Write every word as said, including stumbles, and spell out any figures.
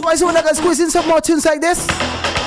guys want to squeeze in some more tunes like this?